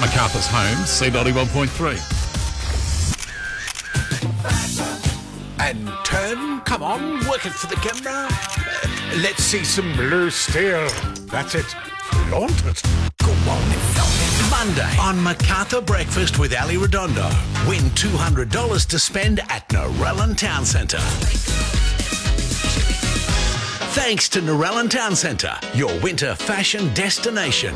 Macarthur's Homes, C91.3. And turn, come on, work it for the camera. Let's see some blue steel. That's it. Flaunt it. Go on, flaunt it. Monday on Macarthur Breakfast with Ali Redondo. Win $200 to spend at Narellan Town Centre. Thanks to Narellan Town Centre, your winter fashion destination.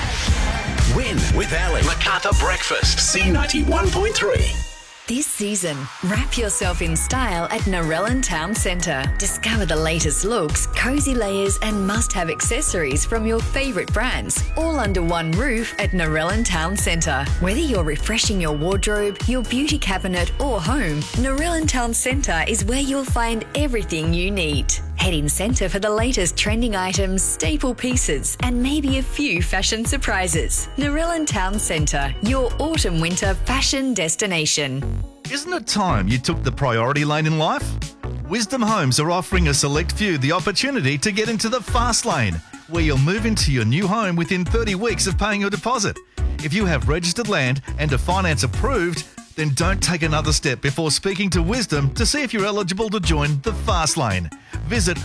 Win with Ali. Macarthur Breakfast, C91.3. This season, wrap yourself in style at Narellan Town Centre. Discover the latest looks, cosy layers and must-have accessories from your favourite brands, all under one roof at Narellan Town Centre. Whether you're refreshing your wardrobe, your beauty cabinet or home, Narellan Town Centre is where you'll find everything you need. Head in centre for the latest trending items, staple pieces and maybe a few fashion surprises. Narellan Town Centre, your autumn-winter fashion destination. Isn't it time you took the priority lane in life? Wisdom Homes are offering a select few the opportunity to get into the fast lane, where you'll move into your new home within 30 weeks of paying your deposit. If you have registered land and are finance approved, then don't take another step before speaking to Wisdom to see if you're eligible to join the fast lane. Visit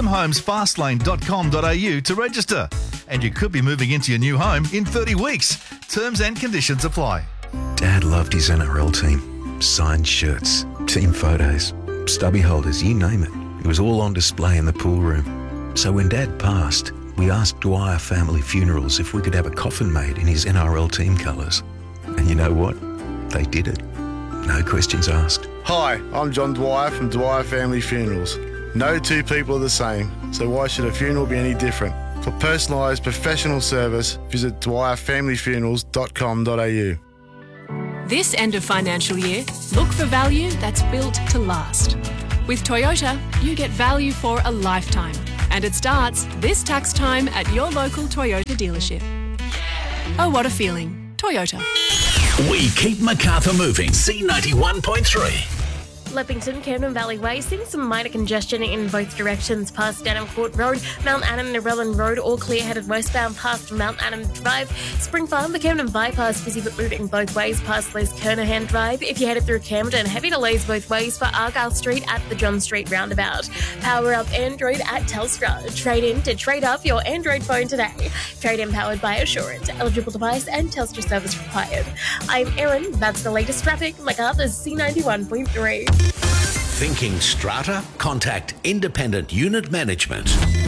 wisdomhomesfastlane.com.au to register, and you could be moving into your new home in 30 weeks. Terms and conditions apply. Dad loved his NRL team. Signed shirts, team photos, stubby holders, you name it. It was all on display in the pool room. So when Dad passed, we asked Dwyer Family Funerals if we could have a coffin made in his NRL team colours. And you know what? They did it. No questions asked. Hi, I'm John Dwyer from Dwyer Family Funerals. No two people are the same, so why should a funeral be any different? For personalised professional service, visit dwyerfamilyfunerals.com.au. This end of financial year, look for value that's built to last. With Toyota, you get value for a lifetime. And it starts this tax time at your local Toyota dealership. Oh, what a feeling. Toyota. We keep Macarthur moving. C91.3. Leppington, Camden Valley Way, seeing some minor congestion in both directions past Denham Court Road, Mount Adam, Narellan Road, all clear headed westbound past Mount Adam Drive. Spring Farm, the Camden Bypass, busy but moving both ways past Les Kernahan Drive. If you're headed through Camden, heavy delays both ways for Argyle Street at the John Street roundabout. Power up Android at Telstra. Trade in to trade up your Android phone today. Trade in powered by Assurance. Eligible device and Telstra service required. I'm Erin. That's the latest traffic. Macarthur's C91.3. Thinking strata? Contact Independent Unit Management.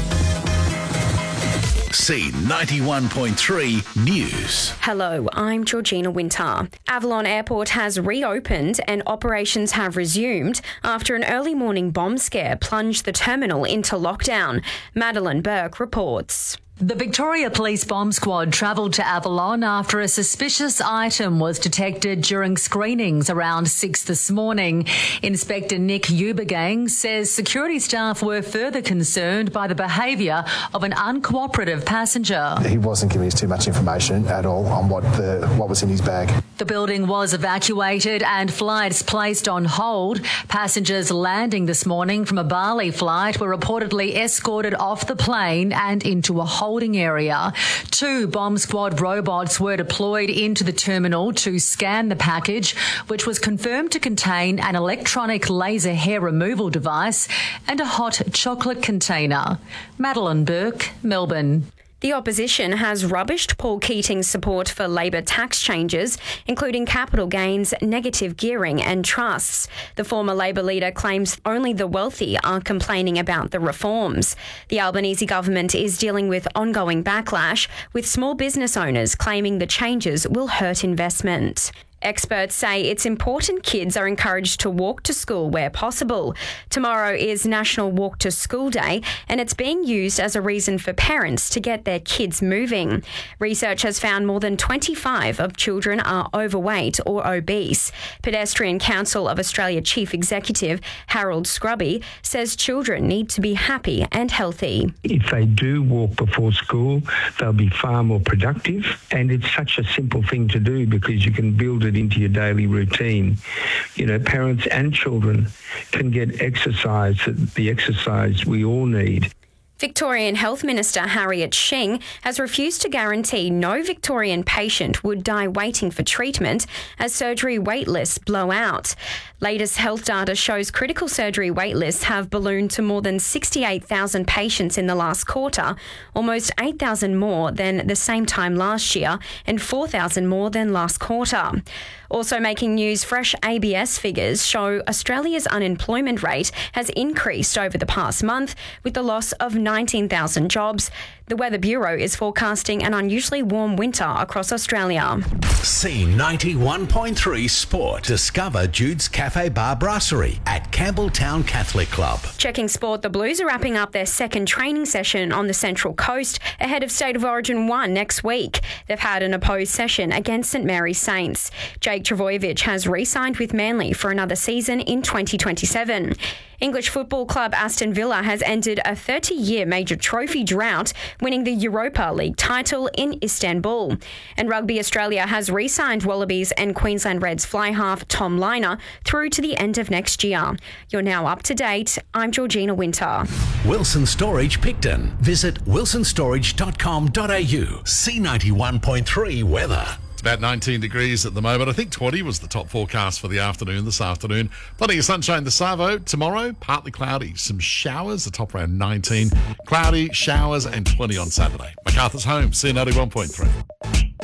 C91.3 News. Hello, I'm Georgina Winter. Avalon Airport has reopened and operations have resumed after an early morning bomb scare plunged the terminal into lockdown. Madeline Burke reports. The Victoria Police Bomb Squad travelled to Avalon after a suspicious item was detected during screenings around 6 this morning. Inspector Nick Ubergang says security staff were further concerned by the behaviour of an uncooperative passenger. He wasn't giving us too much information at all on what was in his bag. The building was evacuated and flights placed on hold. Passengers landing this morning from a Bali flight were reportedly escorted off the plane and into a holding area. 2 bomb squad robots were deployed into the terminal to scan the package, which was confirmed to contain an electronic laser hair removal device and a hot chocolate container. Madeline Burke, Melbourne. The opposition has rubbished Paul Keating's support for Labor tax changes, including capital gains, negative gearing and trusts. The former Labor leader claims only the wealthy are complaining about the reforms. The Albanese government is dealing with ongoing backlash, with small business owners claiming the changes will hurt investment. Experts say it's important kids are encouraged to walk to school where possible. Tomorrow is National Walk to School Day, and it's being used as a reason for parents to get their kids moving. Research has found more than 25 of children are overweight or obese. Pedestrian Council of Australia Chief Executive Harold Scrubby says children need to be happy and healthy. If they do walk before school, they'll be far more productive, and it's such a simple thing to do because you can build it into your daily routine. You know, parents and children can get exercise, the exercise we all need. Victorian Health Minister Harriet Shing has refused to guarantee no Victorian patient would die waiting for treatment as surgery waitlists blow out. Latest health data shows critical surgery waitlists have ballooned to more than 68,000 patients in the last quarter, almost 8,000 more than the same time last year and 4,000 more than last quarter. Also making news, fresh ABS figures show Australia's unemployment rate has increased over the past month with the loss of 19,000 jobs. The Weather Bureau is forecasting an unusually warm winter across Australia. C91.3 Sport. Discover Jude's Cafe Bar Brasserie at Campbelltown Catholic Club. Checking sport, the Blues are wrapping up their second training session on the Central Coast ahead of State of Origin 1 next week. They've had an opposed session against St Mary's Saints. Jake Trbojevic has re-signed with Manly for another season in 2027. English football club Aston Villa has ended a 30-year major trophy drought, winning the Europa League title in Istanbul. And Rugby Australia has re-signed Wallabies and Queensland Reds fly half Tom Liner through to the end of next year. You're now up to date. I'm Georgina Winter. Wilson Storage Picton. Visit wilsonstorage.com.au. C91.3 weather. It's about 19 degrees at the moment. I think 20 was the top forecast for the afternoon this afternoon. Plenty of sunshine this Savo. Tomorrow, partly cloudy. Some showers, the top around 19. Cloudy, showers and 20 on Saturday. MacArthur's Home, C91.3.